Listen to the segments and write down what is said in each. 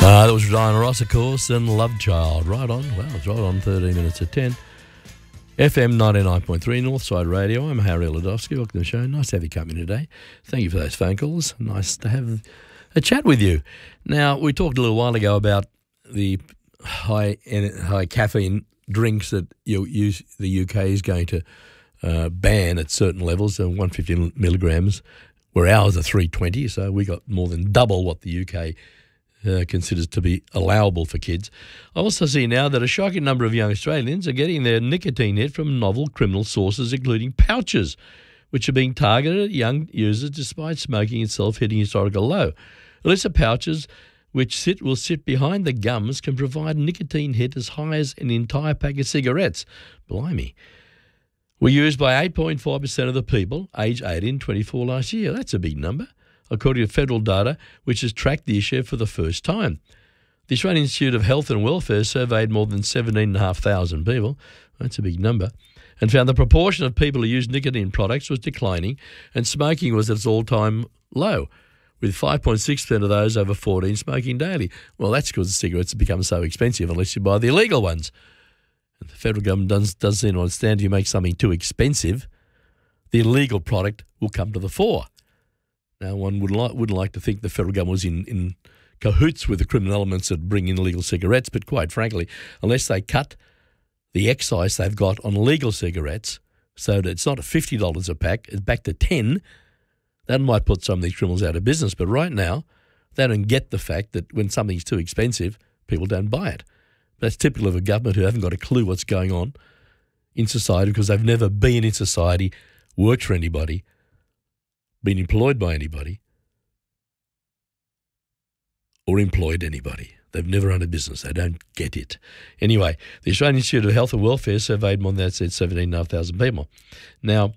That was Diana Ross, of course, and Love Child. Right on. Well, it's right on 13 minutes to 10. FM 99.3 Northside Radio. I'm Harry Ladovsky. Welcome to the show. Nice to have you coming today. Thank you for those phone calls. Nice to have a chat with you. Now, we talked a little while ago about the high caffeine drinks that the UK is going to ban at certain levels, 150 milligrams, where ours are 320, so we got more than double what the UK considers to be allowable for kids. I also see now that a shocking number of young Australians are getting their nicotine hit from novel criminal sources, including pouches, which are being targeted at young users despite smoking itself hitting historical low. Illicit pouches, which will sit behind the gums, can provide nicotine hit as high as an entire pack of cigarettes. Blimey. Were used by 8.5% of the people aged 18 to 24 last year. That's a big number, according to federal data, which has tracked the issue for the first time. The Australian Institute of Health and Welfare surveyed more than 17,500 people, that's a big number, and found the proportion of people who used nicotine products was declining and smoking was at its all-time low, with 5.6% of those over 14 smoking daily. Well, that's because the cigarettes have become so expensive unless you buy the illegal ones. And the federal government does seem to understand if you make something too expensive, the illegal product will come to the fore. Now, one wouldn't like to think the federal government was in cahoots with the criminal elements that bring in illegal cigarettes, but quite frankly, unless they cut the excise they've got on legal cigarettes so that it's not at $50 a pack, it's back to $10, that might put some of these criminals out of business. But right now, they don't get the fact that when something's too expensive, people don't buy it. That's typical of a government who haven't got a clue what's going on in society because they've never been in society, worked for anybody, been employed by anybody, or employed anybody. They've never run a business. They don't get it. Anyway, the Australian Institute of Health and Welfare surveyed more than that, said 17,500 people. Now,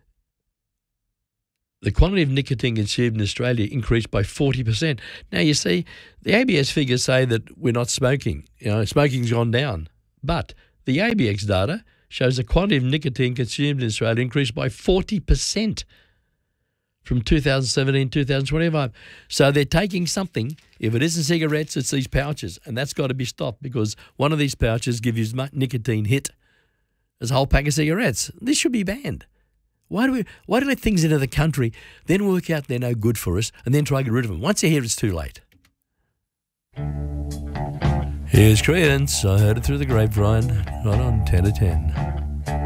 the quantity of nicotine consumed in Australia increased by 40%. Now, you see, the ABS figures say that we're not smoking. Smoking's gone down. But the ABX data shows the quantity of nicotine consumed in Australia increased by 40%. From 2017 to 2025. So they're taking something. If it isn't cigarettes, it's these pouches. And that's got to be stopped because one of these pouches gives you as much nicotine hit as a whole pack of cigarettes. This should be banned. Why do we let things into the country, then work out they're no good for us, and then try to get rid of them? Once they're here, it's too late. Here's Creedence. I heard it through the grapevine. Right on 10 to 10.